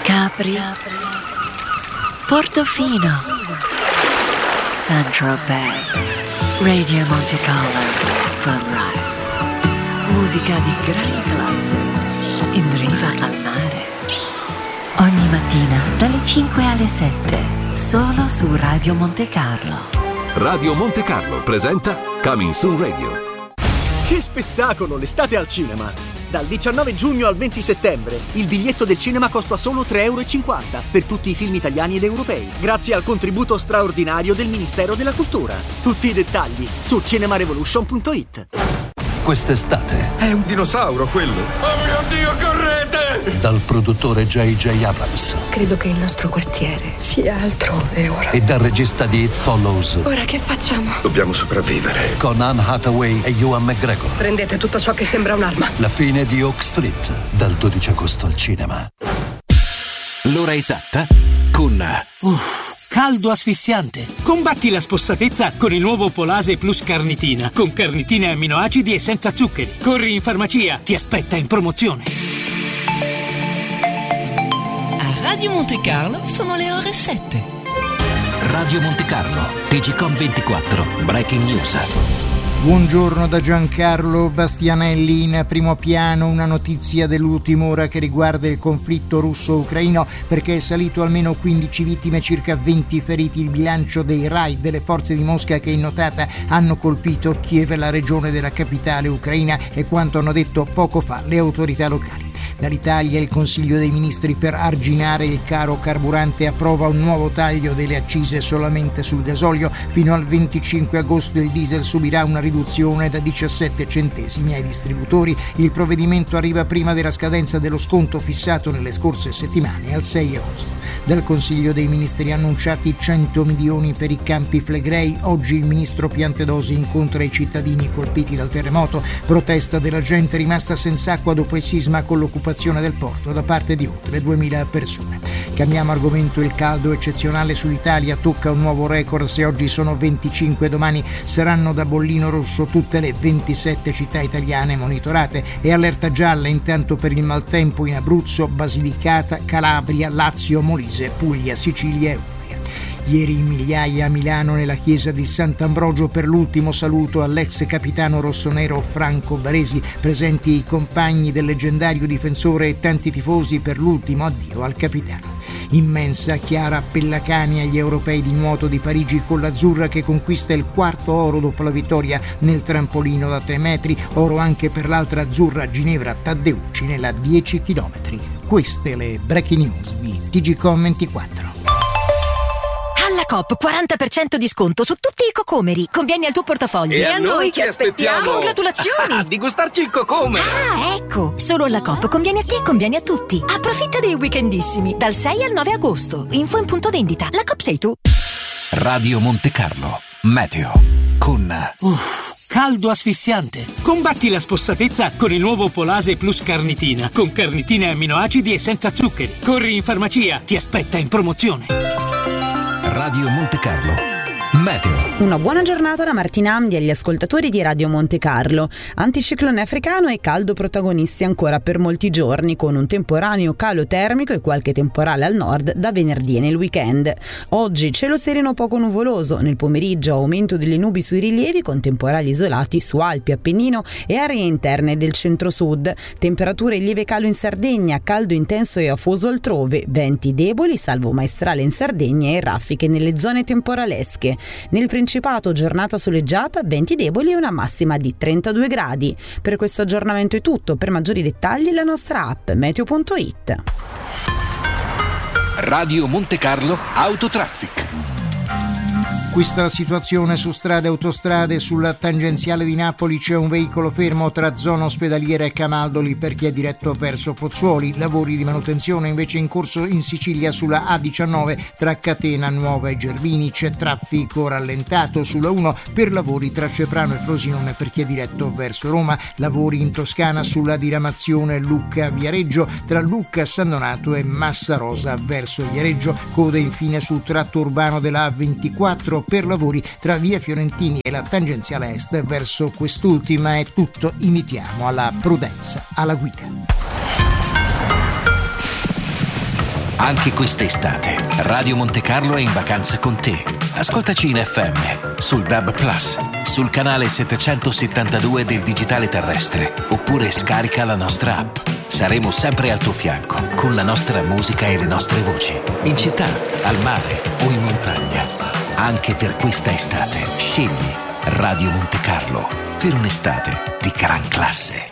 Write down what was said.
Capri, Portofino, Saint-Tropez, Radio Monte Carlo, Sunrise. Musica di grande classe, in riva al mare. Ogni mattina dalle 5 alle 7, solo su Radio Monte Carlo. Radio Monte Carlo presenta Coming Soon Radio. Che spettacolo, l'estate al cinema! Dal 19 giugno al 20 settembre il biglietto del cinema costa solo €3,50 per tutti i film italiani ed europei, grazie al contributo straordinario del Ministero della Cultura. Tutti i dettagli su cinemarevolution.it. Quest'estate è un dinosauro quello. Oh mio Dio, correte! Dal produttore J.J. Abrams. Credo che il nostro quartiere sia altrove ora. E dal regista di It Follows. Ora che facciamo? Dobbiamo sopravvivere. Con Anne Hathaway e Ewan McGregor. Prendete tutto ciò che sembra un'arma. La fine di Oak Street, dal 12 agosto al cinema. L'ora esatta con caldo asfissiante. Combatti la spossatezza con il nuovo Polase Plus Carnitina, con carnitine e amminoacidi e senza zuccheri. Corri in farmacia, ti aspetta in promozione. A Radio Monte Carlo sono le ore 7. Radio Monte Carlo, TGcom 24, Breaking News. Buongiorno da Giancarlo Bastianelli. In primo piano una notizia dell'ultima ora che riguarda il conflitto russo-ucraino, perché è salito almeno 15 vittime, circa 20 feriti il bilancio dei raid delle forze di Mosca che in notata hanno colpito Kiev, la regione della capitale ucraina, e quanto hanno detto poco fa le autorità locali. Dall'Italia il Consiglio dei Ministri, per arginare il caro carburante, approva un nuovo taglio delle accise solamente sul gasolio. Fino al 25 agosto il diesel subirà una riduzione da 17 centesimi ai distributori. Il provvedimento arriva prima della scadenza dello sconto fissato nelle scorse settimane al 6 agosto. Dal Consiglio dei Ministri annunciati 100 milioni per i Campi Flegrei. Oggi il ministro Piantedosi incontra i cittadini colpiti dal terremoto. Protesta della gente rimasta senza acqua dopo il sisma con l'occupazione del porto da parte di oltre 2000 persone. Cambiamo argomento. Il caldo eccezionale sull'Italia tocca un nuovo record. Se oggi sono 25, domani saranno da bollino rosso tutte le 27 città italiane monitorate, e allerta gialla intanto per il maltempo in Abruzzo, Basilicata, Calabria, Lazio, Molise, Puglia, Sicilia e Umbria. Ieri in migliaia a Milano nella chiesa di Sant'Ambrogio per l'ultimo saluto all'ex capitano rossonero Franco Baresi, presenti i compagni del leggendario difensore e tanti tifosi per l'ultimo addio al capitano. Immensa Chiara Pellacani agli europei di nuoto di Parigi con l'azzurra che conquista il quarto oro dopo la vittoria nel trampolino da 3 metri, oro anche per l'altra azzurra Ginevra Taddeucci nella 10 km. Queste le breaking news di TGcom 24. Alla Coop 40% di sconto su tutti i cocomeri. Conviene al tuo portafoglio. E a noi che aspettiamo? Congratulazioni! Di gustarci il cocomero. Ah, ecco! Solo alla Coop conviene a te e conviene a tutti. Approfitta dei weekendissimi dal 6 al 9 agosto. Info in punto vendita. La Coop sei tu. Radio Monte Carlo, meteo con caldo asfissiante. Combatti la spossatezza con il nuovo Polase Plus Carnitina, con carnitine e amminoacidi e senza zuccheri. Corri in farmacia, ti aspetta in promozione. Radio Monte Carlo, meteo. Una buona giornata da Martina Amdi agli ascoltatori di Radio Monte Carlo. Anticiclone africano e caldo protagonisti ancora per molti giorni, con un temporaneo calo termico e qualche temporale al nord da venerdì e nel weekend. Oggi cielo sereno poco nuvoloso, nel pomeriggio aumento delle nubi sui rilievi con temporali isolati su Alpi, Appennino e aree interne del centro-sud. Temperature in lieve calo in Sardegna, caldo intenso e afoso altrove, venti deboli salvo maestrale in Sardegna e raffiche nelle zone temporalesche. Nel Principato giornata soleggiata, venti deboli e una massima di 32 gradi. Per questo aggiornamento è tutto. Per maggiori dettagli la nostra app meteo.it. Radio Monte Carlo Autotraffic. Questa situazione su strade e autostrade. Sulla tangenziale di Napoli c'è un veicolo fermo tra zona ospedaliera e Camaldoli per chi è diretto verso Pozzuoli. Lavori di manutenzione invece in corso in Sicilia sulla A19 tra Catena Nuova e Gervini. C'è traffico rallentato sulla 1 per lavori tra Ceprano e Frosinone per chi è diretto verso Roma. Lavori in Toscana sulla diramazione Lucca-Viareggio tra Lucca, San Donato e Massa Rosa verso Viareggio. Code infine sul tratto urbano della A24 per lavori tra via Fiorentini e la tangenziale est verso quest'ultima. È tutto, invitiamo alla prudenza alla guida. Anche quest'estate, Radio Monte Carlo è in vacanza con te. Ascoltaci in FM, sul DAB+, sul canale 772 del digitale terrestre, oppure scarica la nostra app. Saremo sempre al tuo fianco, con la nostra musica e le nostre voci, in città, al mare o in montagna. Anche per questa estate, scegli Radio Monte Carlo per un'estate di gran classe.